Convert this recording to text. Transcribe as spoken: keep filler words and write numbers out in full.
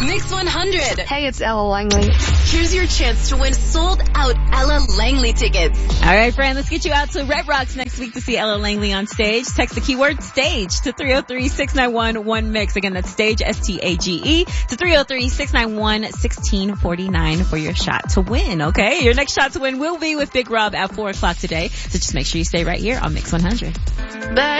Mix one hundred. Hey, it's Ella Langley. Here's your chance to win sold out Ella Langley tickets. All right, friend, let's get you out to Red Rocks next week to see Ella Langley on stage. Text the keyword STAGE to three oh three, six nine one, one mix. Again, that's STAGE, S T A G E, to three oh three, six nine one, one six four nine for your shot to win, okay? Your next shot to win will be with Big Rob at four o'clock today. So just make sure you stay right here on Mix one hundred. Bye.